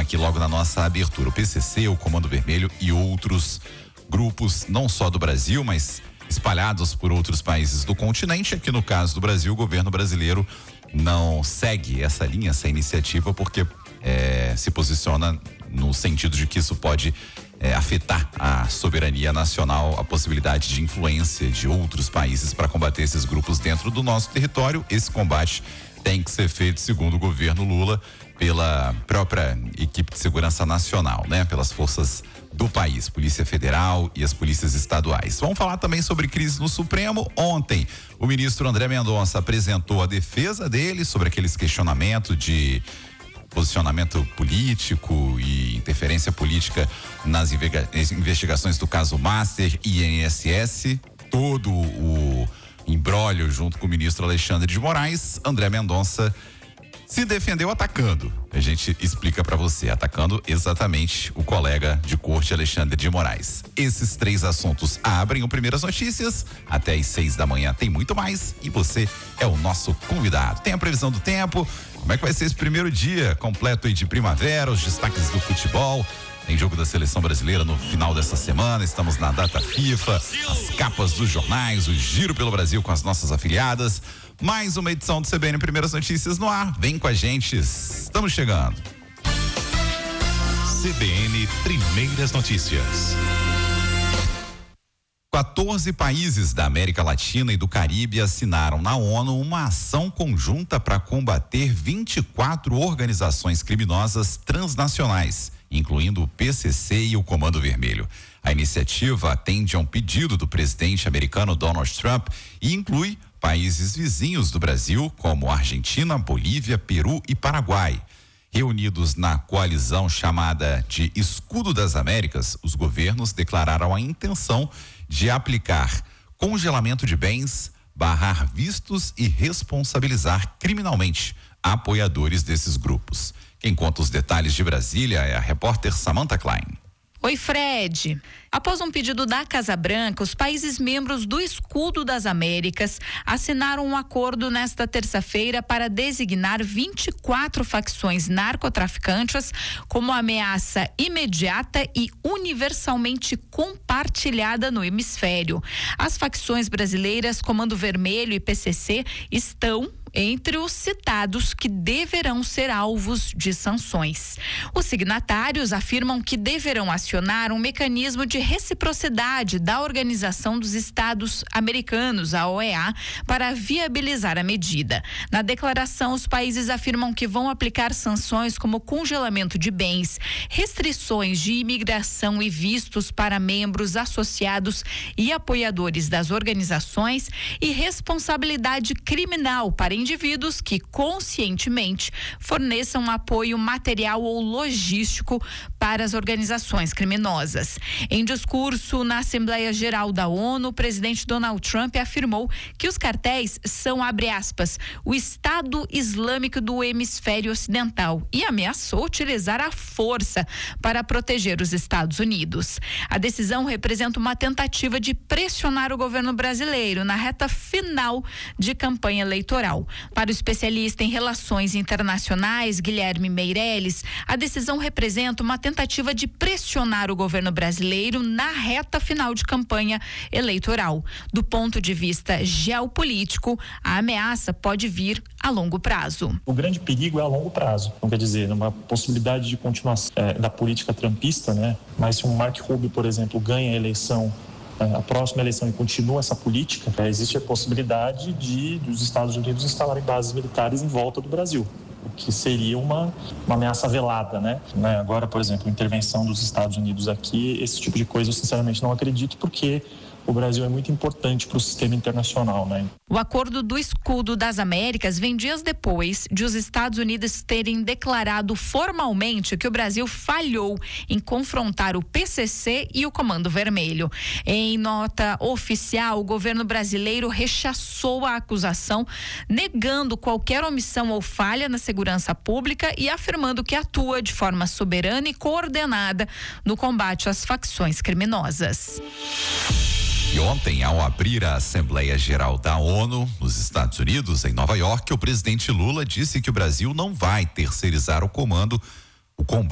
aqui logo na nossa abertura. O PCC, o Comando Vermelho e outros grupos, não só do Brasil, mas espalhados por outros países do continente. Aqui no caso do Brasil, o governo brasileiro não segue essa linha, essa iniciativa, porque se posiciona no sentido de que isso pode afetar a soberania nacional, a possibilidade de influência de outros países para combater esses grupos dentro do nosso território. Esse combate tem que ser feito, segundo o governo Lula, pela própria equipe de segurança nacional, né? Pelas forças do país, Polícia Federal e as polícias estaduais. Vamos falar também sobre crise no Supremo. Ontem, o ministro André Mendonça apresentou a defesa dele sobre aqueles questionamentos de posicionamento político e interferência política nas investigações do caso Master e INSS, todo o imbróglio junto com o ministro Alexandre de Moraes. André Mendonça se defendeu atacando, a gente explica pra você, atacando exatamente o colega de corte Alexandre de Moraes. Esses 3 assuntos abrem o Primeiras Notícias, até às 6 da manhã tem muito mais e você é o nosso convidado. Tem a previsão do tempo, como é que vai ser esse primeiro dia completo aí de primavera, os destaques do futebol. Tem jogo da seleção brasileira no final dessa semana, estamos na data FIFA, as capas dos jornais, o giro pelo Brasil com as nossas afiliadas. Mais uma edição do CBN Primeiras Notícias no ar. Vem com a gente, estamos chegando. CBN Primeiras Notícias. 14 países da América Latina e do Caribe assinaram na ONU uma ação conjunta para combater 24 organizações criminosas transnacionais, incluindo o PCC e o Comando Vermelho. A iniciativa atende a um pedido do presidente americano Donald Trump e inclui países vizinhos do Brasil, como Argentina, Bolívia, Peru e Paraguai. Reunidos na coalizão chamada de Escudo das Américas, os governos declararam a intenção de aplicar congelamento de bens, barrar vistos e responsabilizar criminalmente apoiadores desses grupos. Quem conta os detalhes de Brasília é a repórter Samantha Klein. Oi, Fred. Após um pedido da Casa Branca, os países membros do Escudo das Américas assinaram um acordo nesta terça-feira para designar 24 facções narcotraficantes como ameaça imediata e universalmente compartilhada no hemisfério. As facções brasileiras Comando Vermelho e PCC estão entre os citados que deverão ser alvos de sanções. Os signatários afirmam que deverão acionar um mecanismo de reciprocidade da Organização dos Estados Americanos, a OEA, para viabilizar a medida. Na declaração, os países afirmam que vão aplicar sanções como congelamento de bens, restrições de imigração e vistos para membros, associados e apoiadores das organizações e responsabilidade criminal para indivíduos que conscientemente forneçam apoio material ou logístico para as organizações criminosas. Em discurso na Assembleia Geral da ONU, o presidente Donald Trump afirmou que os cartéis são, abre aspas, o Estado Islâmico do Hemisfério Ocidental e ameaçou utilizar a força para proteger os Estados Unidos. A decisão representa uma tentativa de pressionar o governo brasileiro na reta final de campanha eleitoral. Para o especialista em relações internacionais, Guilherme Meirelles, a decisão representa uma tentativa de pressionar o governo brasileiro na reta final de campanha eleitoral. Do ponto de vista geopolítico, a ameaça pode vir a longo prazo. O grande perigo é a longo prazo. Não quer dizer, numa possibilidade de continuação da política trumpista, né? Mas se um Mark Rubio, por exemplo, ganha a eleição, a próxima eleição e continua essa política, existe a possibilidade dos Estados Unidos instalarem bases militares em volta do Brasil, o que seria uma ameaça velada, né? Agora, por exemplo, a intervenção dos Estados Unidos aqui, esse tipo de coisa eu sinceramente não acredito, porque o Brasil é muito importante para o sistema internacional, né? O acordo do Escudo das Américas vem dias depois de os Estados Unidos terem declarado formalmente que o Brasil falhou em confrontar o PCC e o Comando Vermelho. Em nota oficial, o governo brasileiro rechaçou a acusação, negando qualquer omissão ou falha na segurança pública e afirmando que atua de forma soberana e coordenada no combate às facções criminosas. E ontem, ao abrir a Assembleia Geral da ONU nos Estados Unidos, em Nova York, o presidente Lula disse que o Brasil não vai terceirizar o combate